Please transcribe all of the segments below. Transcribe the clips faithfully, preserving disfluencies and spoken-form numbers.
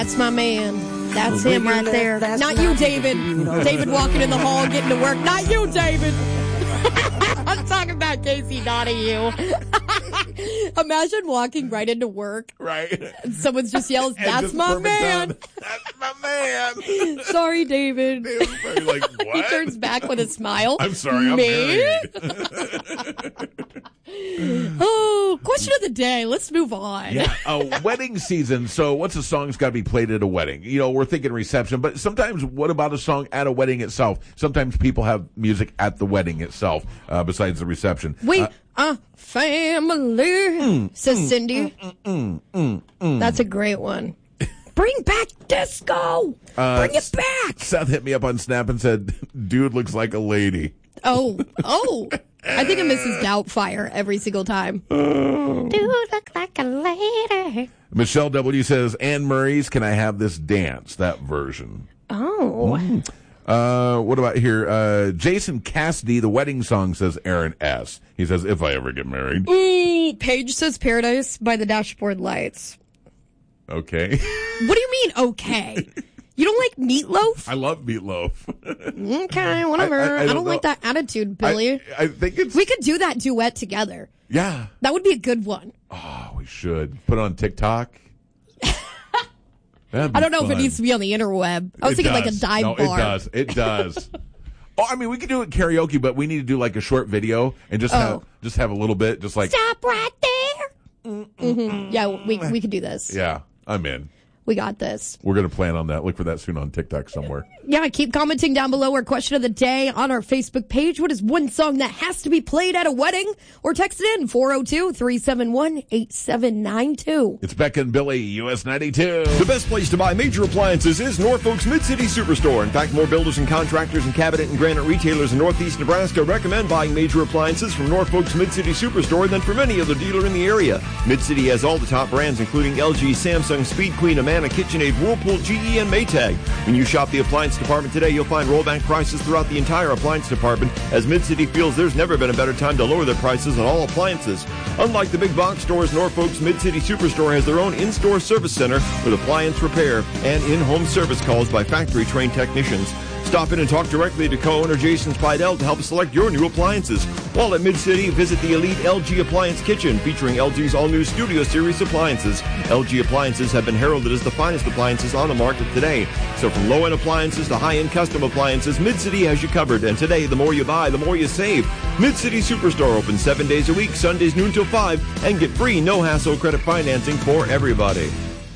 That's my man. That's him right there. Not you, David. David walking in the hall, getting to work. Not you, David. I'm talking about Casey Donahue. Imagine walking right into work. Right. And someone just yells, that's just my man. Time. That's my man. Sorry, David. David's probably like, what? He turns back with a smile. I'm sorry, I'm Me? married. Oh, question of the day. Let's move on. Yeah, uh, wedding season. So what's a song's got to be played at a wedding? You know, we're thinking reception, but sometimes what about a song at a wedding itself? Sometimes people have music at the wedding itself uh, besides the reception. We uh, are family, mm, says mm, Cindy. Mm, mm, mm, mm. That's a great one. Bring back disco. Uh, Bring it back. Seth hit me up on Snap and said, dude looks like a lady. Oh, oh. I think of Missus Doubtfire every single time. Oh. Dude look like a lady. Michelle W. says, Anne Murray's Can I Have This Dance? That version. Oh. Mm. Uh, what about here? Uh, Jason Cassidy, the wedding song, says Aaron S. He says, if I ever get married. Mm, Paige says Paradise by the Dashboard Lights. Okay. What do you mean, okay? You don't like Meatloaf? I love Meatloaf. Okay, whatever. I, I, I, don't, I don't like that attitude, Billy. I, I think it's... We could do that duet together. Yeah. That would be a good one. Oh, we should. Put it on TikTok. I don't know fun. if it needs to be on the interweb. I was it thinking does. like a dive no, bar. It does. It does. Oh, I mean, we could do it karaoke, but we need to do like a short video and just oh. have just have a little bit, just like stop right there. Mm-hmm. Yeah, we we could do this. Yeah, I'm in. We got this. We're going to plan on that. Look for that soon on TikTok somewhere. Yeah, keep commenting down below our question of the day on our Facebook page. What is one song that has to be played at a wedding? Or text it in four oh two, three seven one, eight seven nine two. It's Becca and Billy, U S ninety-two. The best place to buy major appliances is Norfolk's Mid-City Superstore. In fact, more builders and contractors and cabinet and granite retailers in Northeast Nebraska recommend buying major appliances from Norfolk's Mid-City Superstore than from any other dealer in the area. Mid-City has all the top brands, including L G, Samsung, Speed Queen, Amana, KitchenAid, Whirlpool, G E, and Maytag. When you shop the appliance department today, you'll find rollback prices throughout the entire appliance department, as Mid-City feels there's never been a better time to lower their prices on all appliances. Unlike the big box stores, Norfolk's Mid-City Superstore has their own in-store service center with appliance repair and in-home service calls by factory-trained technicians. Stop in and talk directly to co-owner Jason Spidell to help select your new appliances. While at Mid-City, visit the elite L G Appliance Kitchen, featuring L G's all-new Studio Series appliances. L G appliances have been heralded as the finest appliances on the market today. So from low-end appliances to high-end custom appliances, Mid-City has you covered. And today, the more you buy, the more you save. Mid-City Superstore open seven days a week, Sundays noon till five, and get free no-hassle credit financing for everybody.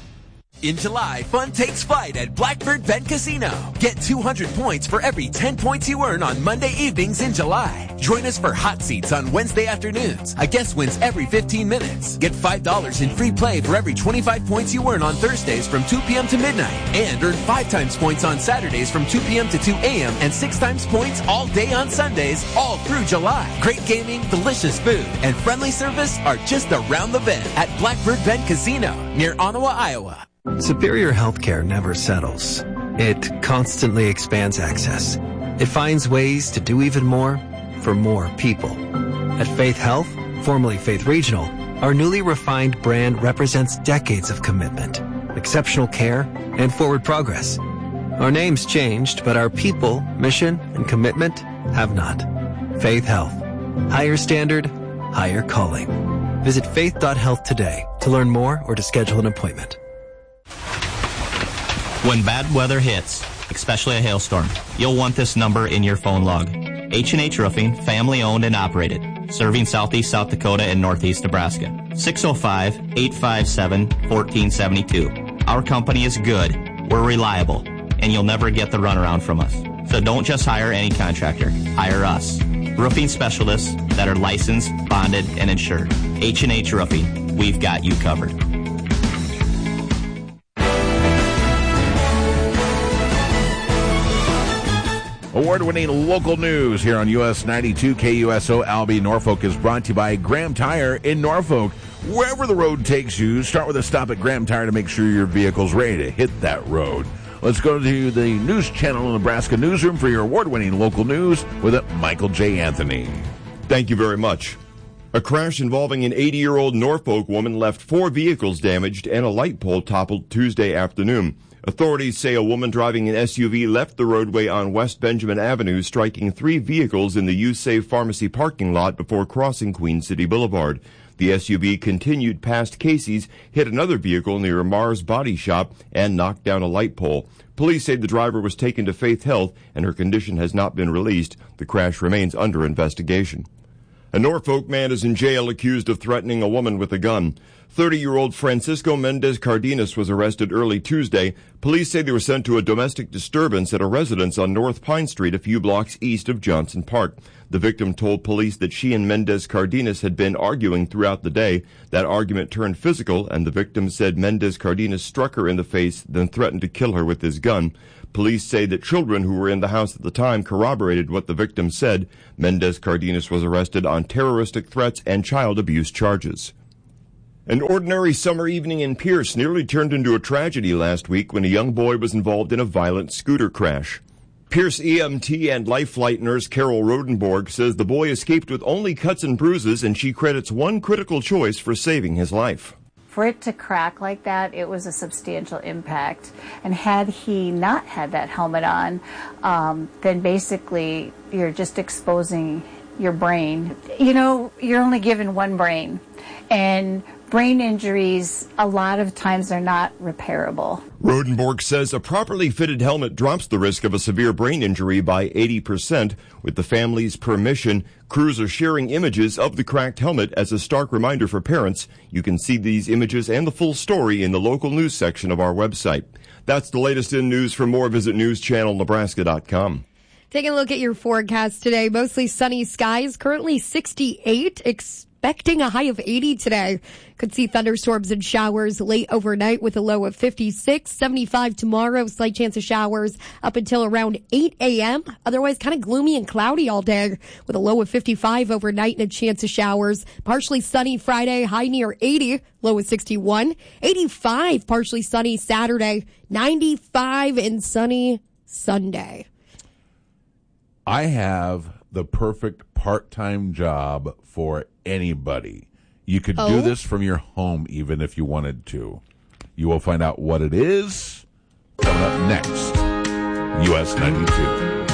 In July, fun takes flight at Blackbird Bet Casino. Get two hundred points for every ten points you earn on Monday evenings in July. Join us for hot seats on Wednesday afternoons. A guest wins every fifteen minutes. Get five dollars in free play for every twenty-five points you earn on Thursdays from two p.m. to midnight. And earn five times points on Saturdays from two p.m. to two a.m. and six times points all day on Sundays, all through July. Great gaming, delicious food, and friendly service are just around the bend at Blackbird Bet Casino near Ottawa, Iowa. Superior Healthcare never settles. It constantly expands access. It finds ways to do even more for more people. At Faith Health, formerly Faith Regional, our newly refined brand represents decades of commitment, exceptional care, and forward progress. Our name's changed, but our people, mission, and commitment have not. Faith Health. Higher standard, higher calling. Visit faith dot health today to learn more or to schedule an appointment. When bad weather hits, especially a hailstorm, you'll want this number in your phone log. H and H Roofing, family owned and operated, serving Southeast South Dakota and Northeast Nebraska. six oh five, eight five seven, one four seven two. Our company is good, we're reliable, and you'll never get the runaround from us. So don't just hire any contractor, hire us. Roofing specialists that are licensed, bonded, and insured. H and H Roofing, we've got you covered. Award-winning local news here on U S ninety-two K U S O Albee Norfolk is brought to you by Graham Tire in Norfolk. Wherever the road takes you, start with a stop at Graham Tire to make sure your vehicle's ready to hit that road. Let's go to the News Channel Nebraska newsroom for your award-winning local news with Michael J. Anthony. Thank you very much. A crash involving an eighty-year-old Norfolk woman left four vehicles damaged and a light pole toppled Tuesday afternoon. Authorities say a woman driving an S U V left the roadway on West Benjamin Avenue, striking three vehicles in the U-Save Pharmacy parking lot before crossing Queen City Boulevard. The S U V continued past Casey's, hit another vehicle near Mars Body Shop, and knocked down a light pole. Police say the driver was taken to Faith Health and her condition has not been released. The crash remains under investigation. A Norfolk man is in jail accused of threatening a woman with a gun. thirty-year-old Francisco Mendez Cardenas was arrested early Tuesday. Police say they were sent to a domestic disturbance at a residence on North Pine Street a few blocks east of Johnson Park. The victim told police that she and Mendez Cardenas had been arguing throughout the day. That argument turned physical, and the victim said Mendez Cardenas struck her in the face, then threatened to kill her with his gun. Police say that children who were in the house at the time corroborated what the victim said. Mendez Cardenas was arrested on terroristic threats and child abuse charges. An ordinary summer evening in Pierce nearly turned into a tragedy last week when a young boy was involved in a violent scooter crash. Pierce E M T and Life Flight nurse Carol Rodenborg says the boy escaped with only cuts and bruises, and she credits one critical choice for saving his life. For it to crack like that, it was a substantial impact. And had he not had that helmet on, um, then basically you're just exposing your brain. You know, you're only given one brain. And brain injuries, a lot of times, are not repairable. Rodenborg says a properly fitted helmet drops the risk of a severe brain injury by eighty percent. With the family's permission, crews are sharing images of the cracked helmet as a stark reminder for parents. You can see these images and the full story in the local news section of our website. That's the latest in news. For more, visit news channel nebraska dot com. Taking a look at your forecast today. Mostly sunny skies, currently sixty-eight. Expecting a high of eighty today. Could see thunderstorms and showers late overnight with a low of fifty-six. seventy-five tomorrow. Slight chance of showers up until around eight a.m. Otherwise, kind of gloomy and cloudy all day with a low of fifty-five overnight and a chance of showers. Partially sunny Friday, high near eighty. Low of sixty-one. eighty-five, partially sunny Saturday. ninety-five and sunny Sunday. I have the perfect part-time job for anybody. You could Oh? do this from your home even if you wanted to. You will find out what it is coming up next. U S ninety-two.